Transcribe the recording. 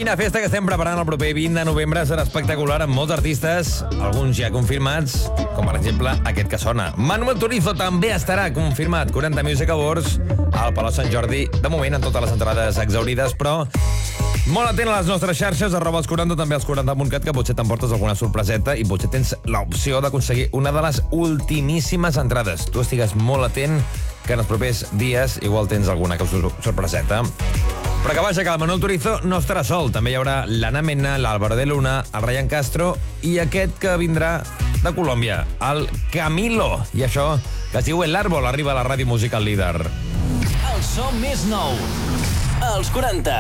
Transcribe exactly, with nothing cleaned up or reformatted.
Quina festa que estem preparant el proper vint de novembre. Serà espectacular amb molts artistes, alguns ja confirmats, com per exemple aquest que sona. Manuel Turizo també estarà confirmat. quaranta Music Awards al Palau Sant Jordi. De moment, amb totes les entrades exaurides, però molt atent a les nostres xarxes, arroba els quaranta, també als quaranta punt cat, que potser t'emportes alguna sorpreseta i potser tens l'opció d'aconseguir una de les ultimíssimes entrades. Tu estigues molt atent, que en els propers dies igual tens alguna sorpreseta. Però que vaja, que el Manuel Turizo no estarà sol. També hi haurà l'Anna Mena, l'Álvaro de Luna, el Ryan Castro i aquest que vindrà de Colòmbia, el Camilo. I això, que es diu El Árbol, arriba a la ràdio musical líder. El so més nou, als quaranta.